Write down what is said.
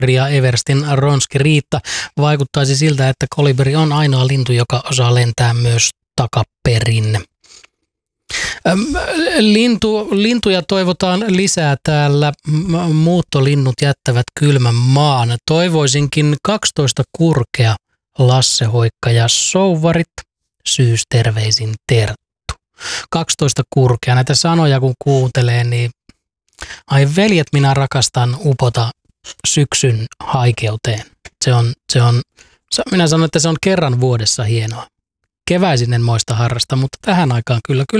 ja Everstin Ronski Riitta. Vaikuttaisi siltä, että kolibri on ainoa lintu, joka osaa lentää myös takaperin. Lintuja toivotaan lisää täällä. Muuttolinnut jättävät kylmän maan. Toivoisinkin 12 kurkea, Lasse Hoikka ja Souvarit. Syysterveisin Terttu. 12 kurkea. Näitä sanoja kun kuuntelee, niin ai veljet, minä rakastan upota syksyn haikeuteen. Minä sanon, että se on kerran vuodessa hienoa. Keväisin en moista harrasta, mutta tähän aikaan kyllä